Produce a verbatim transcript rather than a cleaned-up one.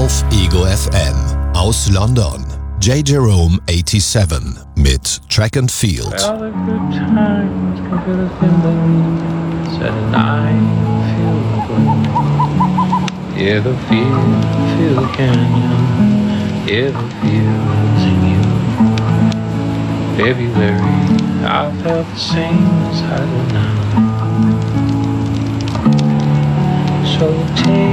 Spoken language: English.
auf Ego F M. Aus London, J. Jerome siebenundachtzig mit Track and Field. Well, the good times can feel the feelings, and I feel the gloom. Yeah, the feel, feel the canyon, yeah, the feels in you. February, I felt the same as I do now. So take